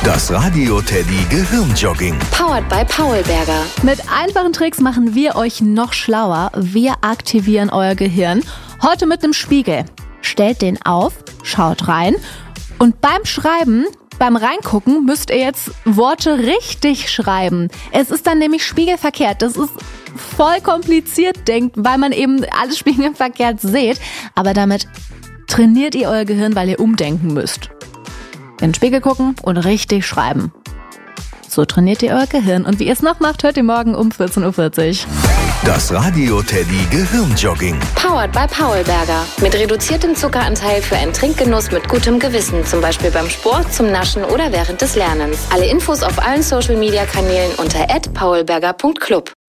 Das Radio Teddy Gehirnjogging. Powered by Paulberger. Mit einfachen Tricks machen wir euch noch schlauer. Wir aktivieren euer Gehirn. Heute mit einem Spiegel. Stellt den auf, schaut rein und beim Schreiben, beim Reingucken müsst ihr jetzt Worte richtig schreiben. Es ist dann nämlich spiegelverkehrt. Das ist voll kompliziert, weil man eben alles spiegelverkehrt seht. Aber damit trainiert ihr euer Gehirn, weil ihr umdenken müsst. In den Spiegel gucken und richtig schreiben. So trainiert ihr euer Gehirn. Und wie ihr es noch macht, hört ihr morgen um 14.40 Uhr. Das Radio Teddy Gehirnjogging. Powered by Paulberger. Mit reduziertem Zuckeranteil für einen Trinkgenuss mit gutem Gewissen. Zum Beispiel beim Sport, zum Naschen oder während des Lernens. Alle Infos auf allen Social-Media-Kanälen unter @paulberger.club.